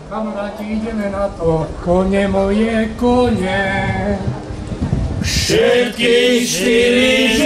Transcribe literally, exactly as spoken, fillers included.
Kamaráti, ideme na to, kone moje, kone. Všetky štyri